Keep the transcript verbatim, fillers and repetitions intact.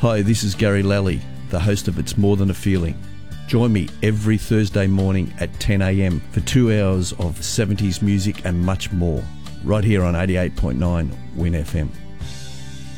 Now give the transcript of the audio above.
Hi, this is Gary Lally, the host of It's More Than a Feeling. Join me every Thursday morning at ten a.m. for two hours of seventies music and much more, right here on eighty-eight point nine Win F M.